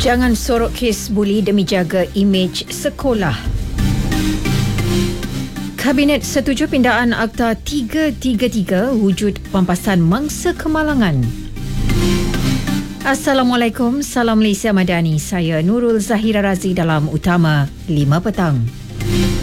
Jangan sorok kes buli demi jaga imej sekolah. Kabinet setuju pindaan Akta 333 wujud pampasan mangsa kemalangan. Assalamualaikum, salam Malaysia Madani. Saya Nurul Zahira Razi dalam Utama 5 petang.